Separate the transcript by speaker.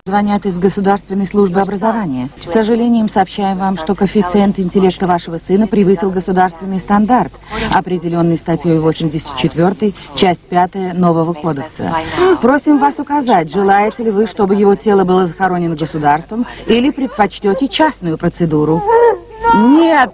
Speaker 1: Звонят из Государственной службы образования. С сожалением сообщаем вам, что коэффициент интеллекта вашего сына превысил государственный стандарт, определенный статьей 84, часть 5 нового кодекса. Просим вас указать, желаете ли вы, чтобы его тело было захоронено государством, или предпочтете частную процедуру? Нет!